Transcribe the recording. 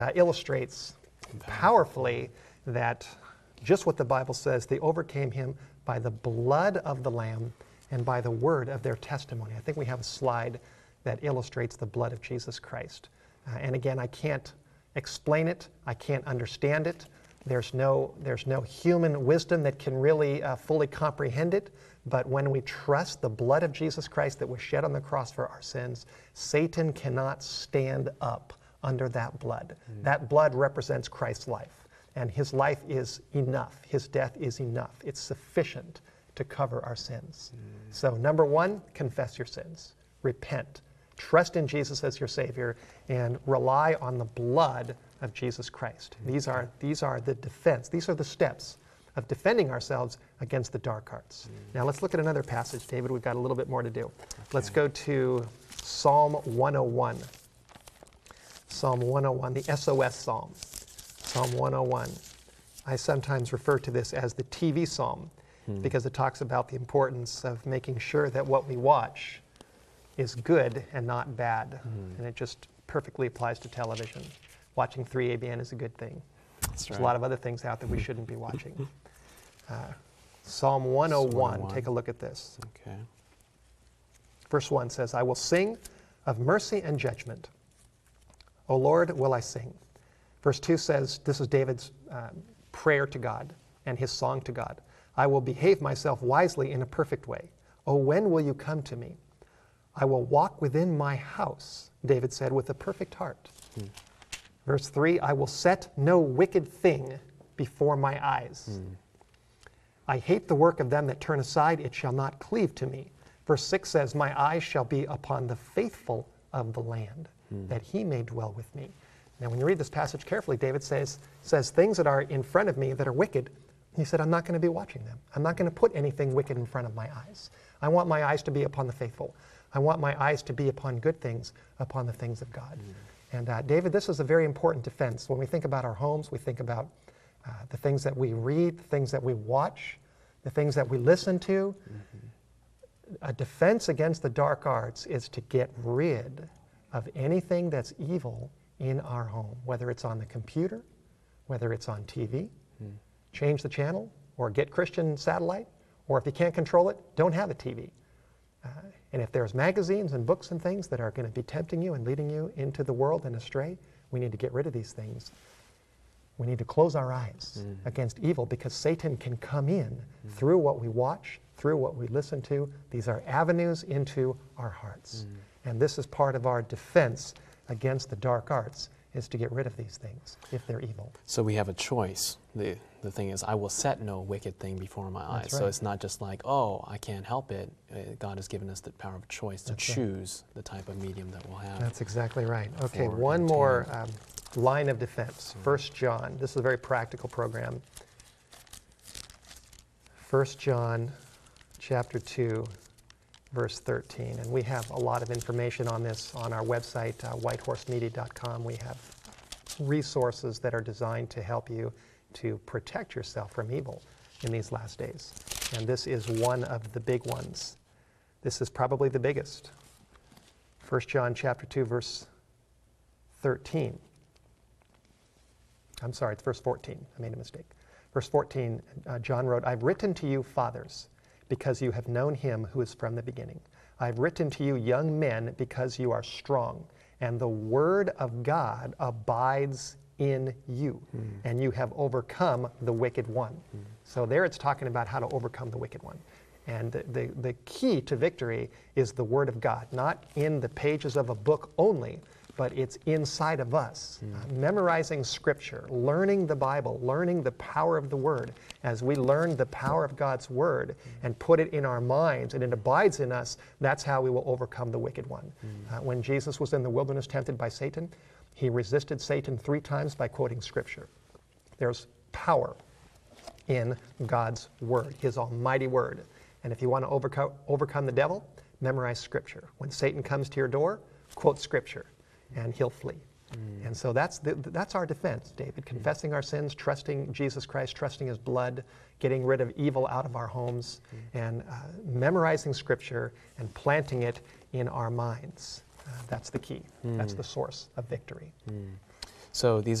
illustrates powerfully that just what the Bible says, they overcame him by the blood of the Lamb and by the word of their testimony. I think we have a slide that illustrates the blood of Jesus Christ. And again, I can't explain it. I can't understand it. There's no human wisdom that can really fully comprehend it. But when we trust the blood of Jesus Christ that was shed on the cross for our sins, Satan cannot stand up under that blood. That blood represents Christ's life. And his life is enough. His death is enough. It's sufficient to cover our sins. So number one, confess your sins. Repent. Trust in Jesus as your Savior and rely on the blood of Jesus Christ. These are the defense. These are the steps of defending ourselves against the dark arts. Now let's look at another passage, David. We've got a little bit more to do. Let's go to Psalm 101. Psalm 101, the SOS Psalm. Psalm 101. I sometimes refer to this as the TV Psalm because it talks about the importance of making sure that what we watch is good and not bad. And it just perfectly applies to television. Watching 3ABN is a good thing. There's a lot of other things out that we shouldn't be watching. Psalm 101, take a look at this. Okay. Verse 1 says, I will sing of mercy and judgment. O Lord, will I sing. Verse 2 says, this is David's prayer to God and his song to God. I will behave myself wisely in a perfect way. Oh, when will you come to me? I will walk within my house, David said, with a perfect heart. Verse 3, I will set no wicked thing before my eyes. I hate the work of them that turn aside, it shall not cleave to me. Verse 6 says, my eyes shall be upon the faithful of the land, that he may dwell with me. Now when you read this passage carefully, David says things that are in front of me that are wicked, he said, I'm not going to be watching them. I'm not going to put anything wicked in front of my eyes. I want my eyes to be upon the faithful. I want my eyes to be upon good things, upon the things of God. And David, this is a very important defense. When we think about our homes, we think about the things that we read, the things that we watch, the things that we listen to. A defense against the dark arts is to get rid of anything that's evil in our home, whether it's on the computer, whether it's on TV. Change the channel, or get Christian satellite, or if you can't control it, don't have a TV. And if there's magazines and books and things that are going to be tempting you and leading you into the world and astray, we need to get rid of these things. We need to close our eyes against evil because Satan can come in through what we watch, through what we listen to. These are avenues into our hearts. And this is part of our defense against the dark arts, is to get rid of these things if they're evil. So we have a choice. The thing is, I will set no wicked thing before my eyes. That's right. So it's not just like, oh, I can't help it. God has given us the power of choice to choose the type of medium that we'll have. That's exactly right. Okay, for one more line of defense. 1 John. This is a very practical program. 1 John chapter 2, verse 13. And we have a lot of information on this on our website, whitehorsemedia.com. We have resources that are designed to help you to protect yourself from evil in these last days. And this is one of the big ones. This is probably the biggest. 1 John chapter 2, verse 13. I'm sorry, it's verse 14. I made a mistake. Verse 14, John wrote, I've written to you, fathers, because you have known him who is from the beginning. I've written to you, young men, because you are strong, and the word of God abides in you, and you have overcome the wicked one. So there it's talking about how to overcome the wicked one. And the key to victory is the word of God, not in the pages of a book only, but it's inside of us. Memorizing Scripture, learning the Bible, learning the power of the Word. As we learn the power of God's Word and put it in our minds and it abides in us, that's how we will overcome the wicked one. When Jesus was in the wilderness tempted by Satan, he resisted Satan 3 times by quoting Scripture. There's power in God's Word, His almighty Word. And if you want to overcome the devil, memorize Scripture. When Satan comes to your door, quote Scripture, and he'll flee. And so that's our defense, David. Confessing our sins, trusting Jesus Christ, trusting His blood, getting rid of evil out of our homes, and memorizing Scripture and planting it in our minds. That's the key. That's the source of victory. So these